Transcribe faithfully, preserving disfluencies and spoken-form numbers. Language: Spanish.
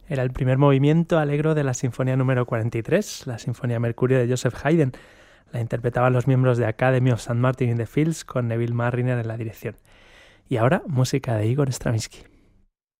Era el primer movimiento alegro de la Sinfonía número cuarenta y tres, la Sinfonía Mercurio de Joseph Haydn. La interpretaban los miembros de Academy of Saint Martin in the Fields con Neville Marriner en la dirección. Y ahora, música de Igor Stravinsky.